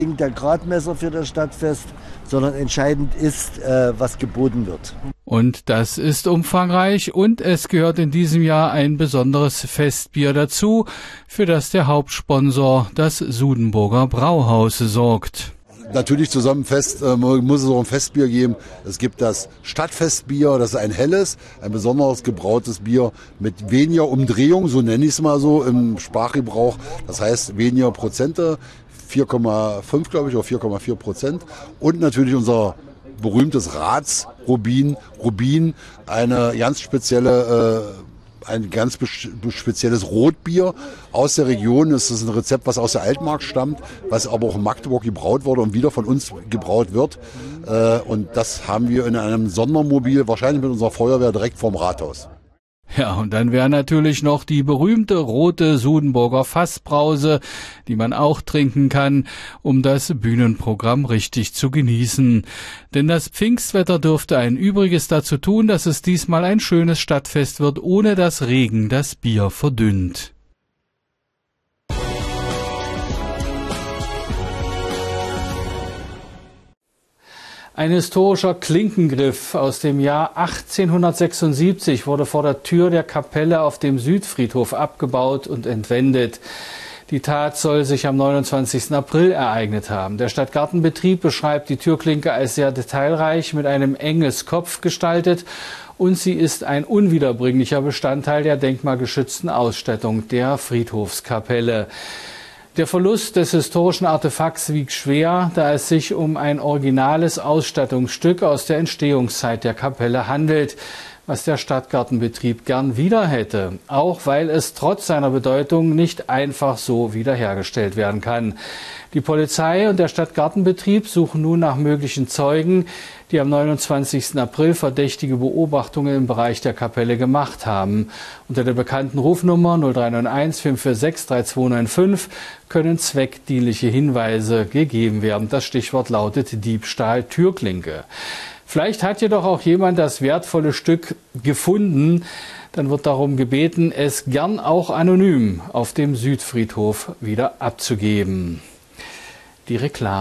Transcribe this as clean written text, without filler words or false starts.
Der Gradmesser für das Stadtfest, sondern entscheidend ist, was geboten wird. Und das ist umfangreich und es gehört in diesem Jahr ein besonderes Festbier dazu, für das der Hauptsponsor, das Sudenburger Brauhaus, sorgt. Natürlich zusammen muss es auch ein Festbier geben. Es gibt das Stadtfestbier, das ist ein helles, ein besonderes gebrautes Bier mit weniger Umdrehung, so nenne ich es mal so im Sprachgebrauch. Das heißt weniger Prozente, 4,5 glaube ich, oder 4,4%. Und natürlich unser berühmtes Ratsrubin, ein ganz spezielles Rotbier aus der Region. Es ist ein Rezept, was aus der Altmark stammt, was aber auch in Magdeburg gebraut wurde und wieder von uns gebraut wird. Und das haben wir in einem Sondermobil, wahrscheinlich mit unserer Feuerwehr, direkt vorm Rathaus. Ja, und dann wäre natürlich noch die berühmte rote Sudenburger Fassbrause, die man auch trinken kann, um das Bühnenprogramm richtig zu genießen. Denn das Pfingstwetter dürfte ein Übriges dazu tun, dass es diesmal ein schönes Stadtfest wird, ohne dass Regen das Bier verdünnt. Ein historischer Klinkengriff aus dem Jahr 1876 wurde vor der Tür der Kapelle auf dem Südfriedhof abgebaut und entwendet. Die Tat soll sich am 29. April ereignet haben. Der Stadtgartenbetrieb beschreibt die Türklinke als sehr detailreich mit einem Engelskopf gestaltet und sie ist ein unwiederbringlicher Bestandteil der denkmalgeschützten Ausstattung der Friedhofskapelle. Der Verlust des historischen Artefakts wiegt schwer, da es sich um ein originales Ausstattungsstück aus der Entstehungszeit der Kapelle handelt, was der Stadtgartenbetrieb gern wieder hätte, auch weil es trotz seiner Bedeutung nicht einfach so wiederhergestellt werden kann. Die Polizei und der Stadtgartenbetrieb suchen nun nach möglichen Zeugen, die am 29. April verdächtige Beobachtungen im Bereich der Kapelle gemacht haben. Unter der bekannten Rufnummer 0391 546 3295 können zweckdienliche Hinweise gegeben werden. Das Stichwort lautet Diebstahl Türklinke. Vielleicht hat jedoch auch jemand das wertvolle Stück gefunden. Dann wird darum gebeten, es gern auch anonym auf dem Südfriedhof wieder abzugeben. Die Reklame.